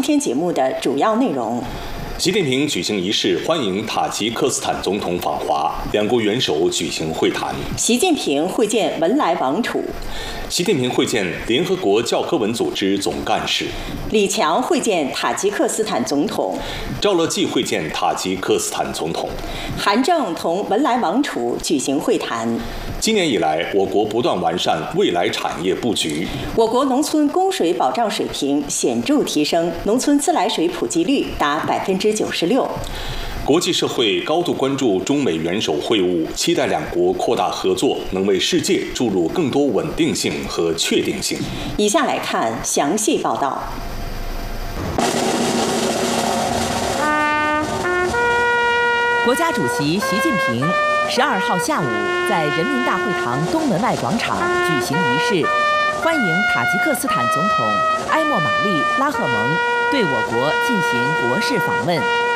天节目的主要内容。 习近平举行仪式欢迎塔吉克斯坦总统访华，两国元首举行会谈。 习近平会见文莱王储。 习近平会见联合国教科文组织总干事。 李强会见塔吉克斯坦总统。 赵乐际会见塔吉克斯坦总统。 韩正同文莱王储举行会谈。 今年以来，我国不断完善未来产业布局。 我国农村供水保障水平显著提升，农村自来水普及率达96%。 国际社会高度关注中美元首会晤，期待两国扩大合作，能为世界注入更多稳定性和确定性。 以下来看详细报道。 国家主席习近平12号下午在人民大会堂东门外广场举行仪式，欢迎塔吉克斯坦总统埃莫玛丽·拉赫蒙对我国进行国事访问。